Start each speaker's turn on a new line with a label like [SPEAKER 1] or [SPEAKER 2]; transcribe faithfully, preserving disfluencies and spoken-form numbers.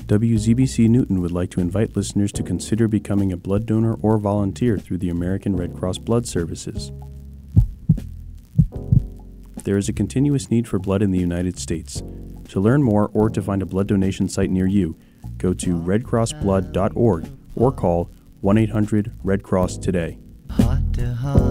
[SPEAKER 1] W Z B C Newton would like to invite listeners to consider becoming a blood donor or volunteer through the American Red Cross Blood Services. There is a continuous need for blood in the United States. To learn more or to find a blood donation site near you, go to red cross blood dot org or call one eight hundred red cross today. Heart to heart.